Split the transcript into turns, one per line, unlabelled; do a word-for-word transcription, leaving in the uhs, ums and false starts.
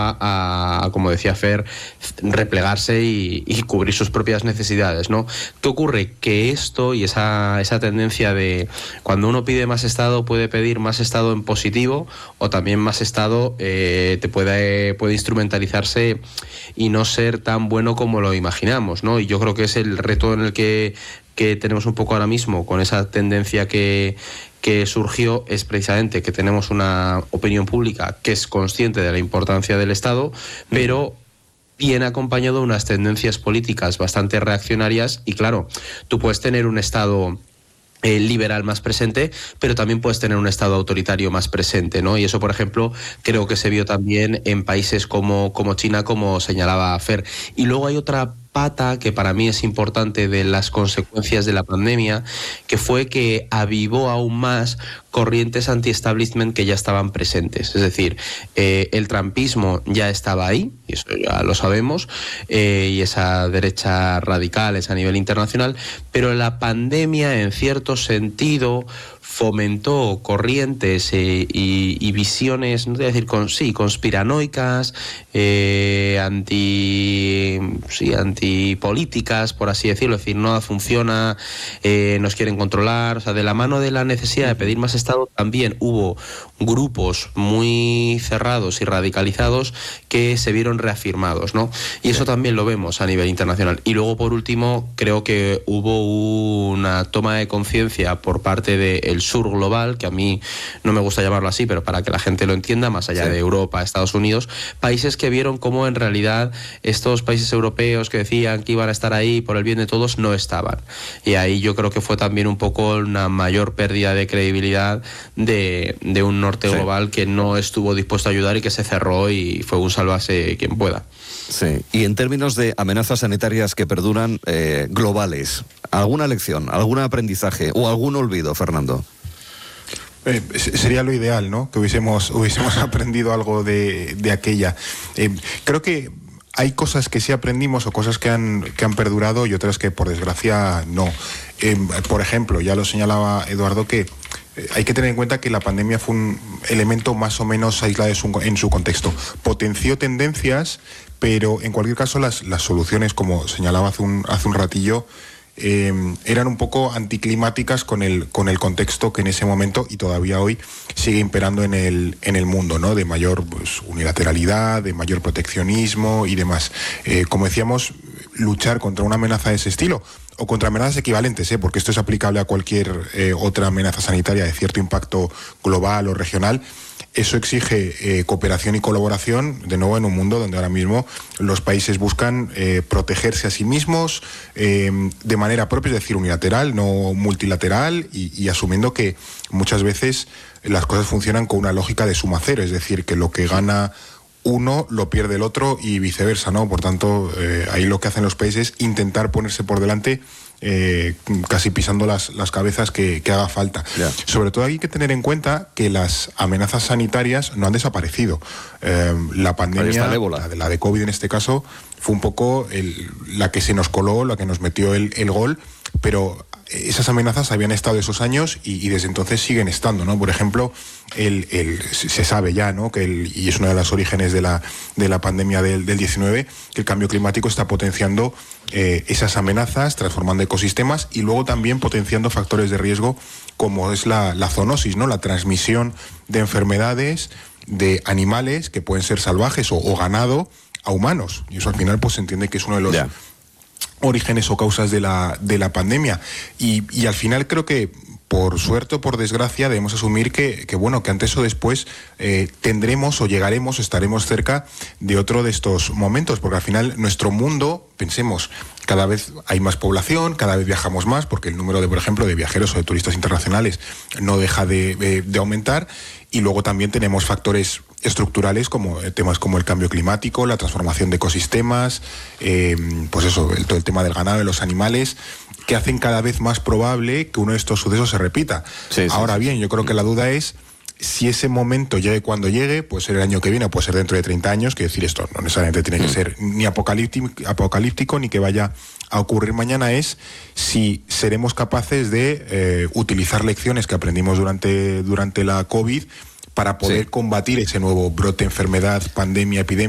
a, a, a como decía Fer, replegarse y, y cubrir sus propias necesidades, ¿no? ¿Qué ocurre? Que esto y esa, esa tendencia de cuando uno pide más Estado, puede pedir más Estado en positivo, o también más Estado eh, te puede, puede instrumentalizarse y no ser tan bueno como lo imaginamos, ¿no? Y yo creo que es el reto en el que, que tenemos un poco ahora mismo con esa tendencia que, que surgió, es precisamente que tenemos una opinión pública que es consciente de la importancia del Estado, pero viene acompañado de unas tendencias políticas bastante reaccionarias y claro, tú puedes tener un Estado Eh, liberal más presente, pero también puedes tener un Estado autoritario más presente, ¿no? Y eso, por ejemplo, creo que se vio también en países como, como China, como señalaba Fer. Y luego hay otra pata que para mí es importante de las consecuencias de la pandemia, que fue que avivó aún más corrientes anti-establishment que ya estaban presentes. Es decir, eh, el trumpismo ya estaba ahí, y eso ya lo sabemos, eh, y esa derecha radical es a nivel internacional, pero la pandemia, en cierto sentido, fomentó corrientes eh, y, y visiones, no te voy a decir con, sí, conspiranoicas, eh, anti, sí, antipolíticas, por así decirlo. Es decir, nada funciona, eh, nos quieren controlar. O sea, de la mano de la necesidad de pedir más Estado, también hubo grupos muy cerrados y radicalizados que se vieron reafirmados, ¿no? Y eso también lo vemos a nivel internacional. Y luego, por último, creo que hubo una toma de conciencia por parte del sur global, que a mí no me gusta llamarlo así, pero para que la gente lo entienda, más allá sí. de Europa, Estados Unidos, países que vieron cómo en realidad estos países europeos que decían que iban a estar ahí por el bien de todos, no estaban. Y ahí yo creo que fue también un poco una mayor pérdida de credibilidad de, de un norte sí. global que no estuvo dispuesto a ayudar y que se cerró y fue un sálvase quien pueda.
Sí, y en términos de amenazas sanitarias que perduran eh, globales, ¿alguna lección, algún aprendizaje o algún olvido, Fernando?
Eh, sería lo ideal, ¿no? Que hubiésemos, hubiésemos aprendido algo de, de aquella. Eh, creo que hay cosas que sí aprendimos o cosas que han, que han perdurado y otras que por desgracia no. Eh, por ejemplo, ya lo señalaba Eduardo, que eh, hay que tener en cuenta que la pandemia fue un elemento más o menos aislado en su, en su contexto. Potenció tendencias, pero en cualquier caso las, las soluciones, como señalaba hace un, hace un ratillo, Eh, eran un poco anticlimáticas con el, con el contexto que en ese momento y todavía hoy sigue imperando en el, en el mundo, ¿no? De mayor pues, unilateralidad, de mayor proteccionismo y demás. Eh, como decíamos, luchar contra una amenaza de ese estilo o contra amenazas equivalentes, ¿eh? Porque esto es aplicable a cualquier eh, otra amenaza sanitaria de cierto impacto global o regional. Eso exige eh, cooperación y colaboración, de nuevo en un mundo donde ahora mismo los países buscan eh, protegerse a sí mismos eh, de manera propia, es decir, unilateral, no multilateral, y, y asumiendo que muchas veces las cosas funcionan con una lógica de suma cero, es decir, que lo que gana uno lo pierde el otro y viceversa, ¿no? Por tanto, eh, ahí lo que hacen los países es intentar ponerse por delante, Eh, casi pisando las, las cabezas que, que haga falta. Yeah. Sobre todo hay que tener en cuenta que las amenazas sanitarias no han desaparecido. Eh, la pandemia, la de, la de COVID en este caso, fue un poco el, la que se nos coló, la que nos metió el, el gol, pero esas amenazas habían estado esos años y, y desde entonces siguen estando, ¿no? Por ejemplo, el, el, se sabe ya, ¿no? Que el, y es uno de los orígenes de la, de la pandemia del, del diecinueve, que el cambio climático está potenciando eh, esas amenazas, transformando ecosistemas y luego también potenciando factores de riesgo como es la, la zoonosis, ¿no? La transmisión de enfermedades de animales que pueden ser salvajes o, o ganado a humanos. Y eso al final pues se entiende que es uno de los... Yeah. orígenes o causas de la, de la pandemia. Y, y al final creo que, por suerte o por desgracia, debemos asumir que, que bueno, que antes o después eh, tendremos o llegaremos, estaremos cerca de otro de estos momentos, porque al final nuestro mundo, pensemos, cada vez hay más población, cada vez viajamos más, porque el número de, por ejemplo, de viajeros o de turistas internacionales no deja de, de, de aumentar, y luego también tenemos factores estructurales como temas como el cambio climático, la transformación de ecosistemas, eh, pues eso, el, todo el tema del ganado, de los animales, que hacen cada vez más probable que uno de estos sucesos se repita. Sí, sí, Ahora bien, yo creo que la duda es si ese momento llegue cuando llegue, puede ser el año que viene, puede ser dentro de treinta años, que decir esto no necesariamente tiene que ser ni apocalíptico, apocalíptico ni que vaya a ocurrir mañana, es si seremos capaces de eh, utilizar lecciones que aprendimos durante, durante la COVID para poder sí. combatir ese nuevo brote, enfermedad, pandemia, epidemia,